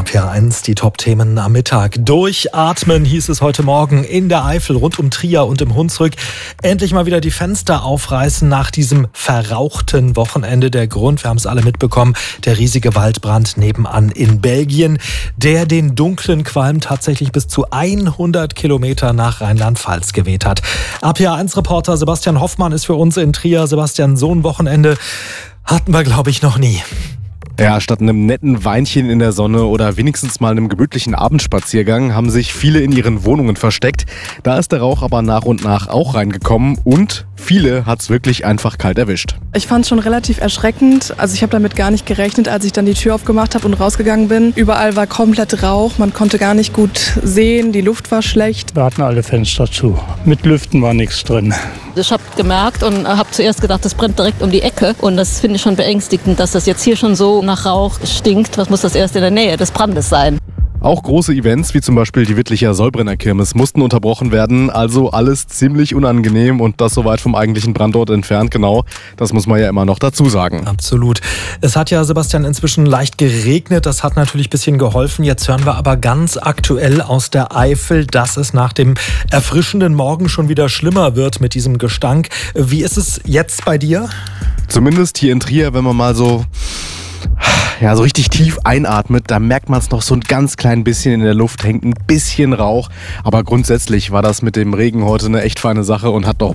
RPA1, die Top-Themen am Mittag. Durchatmen hieß es heute Morgen in der Eifel, rund um Trier und im Hunsrück. Endlich mal wieder die Fenster aufreißen nach diesem verrauchten Wochenende. Der Grund, wir haben es alle mitbekommen, der riesige Waldbrand nebenan in Belgien, der den dunklen Qualm tatsächlich bis zu 100 Kilometer nach Rheinland-Pfalz geweht hat. RPA1-Reporter Sebastian Hoffmann ist für uns in Trier. Sebastian, so ein Wochenende hatten wir, glaube ich, noch nie. Ja, statt einem netten Weinchen in der Sonne oder wenigstens mal einem gemütlichen Abendspaziergang haben sich viele in ihren Wohnungen versteckt. Da ist der Rauch aber nach und nach auch reingekommen und viele hat's wirklich einfach kalt erwischt. Ich fand es schon relativ erschreckend. Also ich habe damit gar nicht gerechnet, als ich dann die Tür aufgemacht habe und rausgegangen bin. Überall war komplett Rauch, man konnte gar nicht gut sehen, die Luft war schlecht. Wir hatten alle Fenster zu. Mit Lüften war nichts drin. Ich habe gemerkt und habe zuerst gedacht, das brennt direkt um die Ecke. Und das finde ich schon beängstigend, dass das jetzt hier schon so nach Rauch stinkt. Was muss das erst in der Nähe des Brandes sein? Auch große Events, wie zum Beispiel die Wittlicher Sollbrenner Kirmes, mussten unterbrochen werden. Also alles ziemlich unangenehm und das so weit vom eigentlichen Brandort entfernt. Genau, das muss man ja immer noch dazu sagen. Absolut. Es hat ja, Sebastian, inzwischen leicht geregnet. Das hat natürlich ein bisschen geholfen. Jetzt hören wir aber ganz aktuell aus der Eifel, dass es nach dem erfrischenden Morgen schon wieder schlimmer wird mit diesem Gestank. Wie ist es jetzt bei dir? Zumindest hier in Trier, wenn man mal so richtig tief einatmet, da merkt man es noch so ein ganz klein bisschen in der Luft, hängt ein bisschen Rauch. Aber grundsätzlich war das mit dem Regen heute eine echt feine Sache und hat doch